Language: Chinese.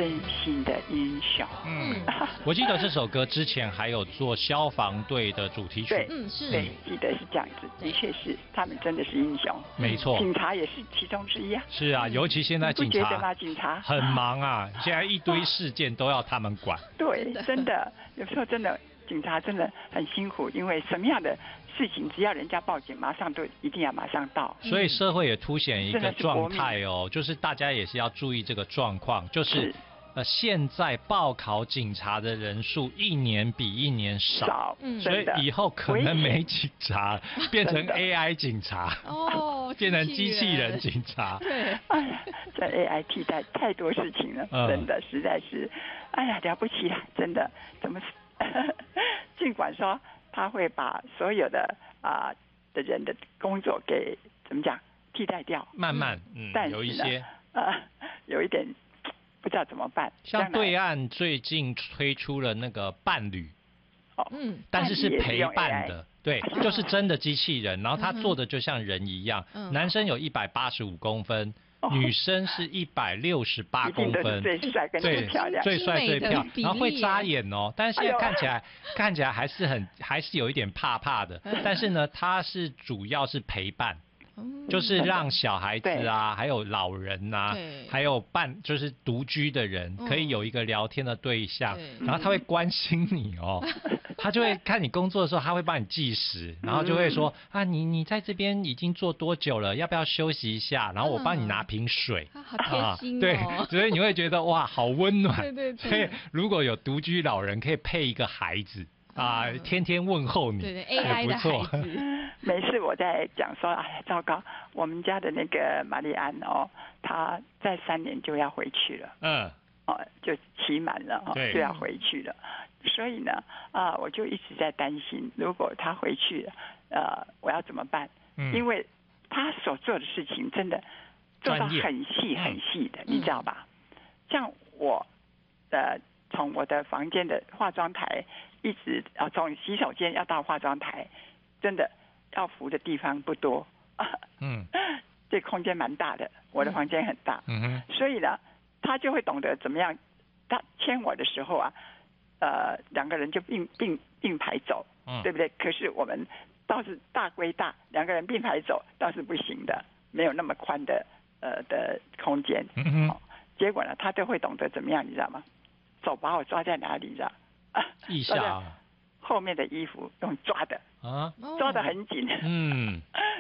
真心的英雄。 我记得这首歌之前还有做消防队的主题曲。 对， 是， 对，记得是这样子，的确是，他们真的是英雄。 没错， 警察也是其中之一啊。 是啊，尤其现在警察， 你不觉得吗？警察很忙啊，现在一堆事件都要他们管。 对，真的，有时候真的警察真的很辛苦，因为什么样的事情，只要人家报警，马上都一定要马上到。 所以社会也凸显一个状态哦，就是大家也是要注意这个状况，就是现在报考警察的人数一年比一年少，所以以后可能没警察，变成 AI 警察哦，变成机器人警察。 对， 哎呀，这 AI 替代太多事情了，真的实在是，哎呀，了不起啊，真的，怎么？尽管说他会把所有的的人的工作给怎么讲替代掉， 慢慢但有一些有一点不知道怎么办。 像对岸最近推出了那个伴侣，但是陪伴的，对，就是真的机器人，然后他做的就像人一样，男生有185公分。女生是168公分， 最帅跟最漂亮， 最帅最漂亮，然后会眨眼哦。但是现在看起来还是有一点怕怕的。但是呢，它是主要是陪伴，就是让小孩子啊，还有老人啊，还有就是独居的人，可以有一个聊天的对象，然后他会关心你哦。他就会看你工作的时候，他会帮你计时，然后就会说啊，你在这边已经做多久了？要不要休息一下？然后我帮你拿瓶水。 好贴心哦。 对，所以你会觉得哇，好温暖。 对。 所以如果有独居老人，可以配一个孩子天天问候你， 对 AI 的孩子。 每次我在讲说，哎，糟糕，我们家的那个玛丽安哦，她在3年就要回去了。就期满了就要回去了。所以呢，我就一直在担心，如果他回去了，我要怎么办？因为他所做的事情真的做到很细很细的，你知道吧？像我从我的房间的化妆台一直从洗手间要到化妆台，真的要扶的地方不多。这空间蛮大的，我的房间很大。所以呢，他就会懂得怎么样。他牵我的时候啊。2个人就并排走，对不对？可是我们倒是大归大，2个人并排走倒是不行的，没有那么宽的空间。结果呢，他都会懂得怎么样，你知道吗？手把我抓在哪里，你知道？ 腋下， 后面的衣服用抓的抓得很紧。